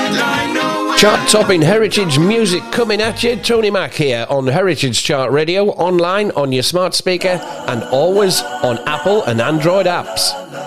Chart-topping heritage music coming at you. Tony Mac here on Heritage Chart Radio, online, on your smart speaker, and always on Apple and Android apps.